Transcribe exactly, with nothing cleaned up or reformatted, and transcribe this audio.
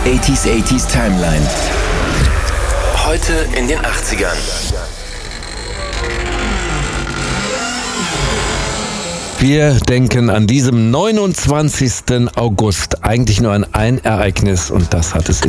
achtziger achtziger Timeline. Heute in den achtzigern. Wir denken an diesem neunundzwanzigsten August eigentlich nur an ein Ereignis und das hat es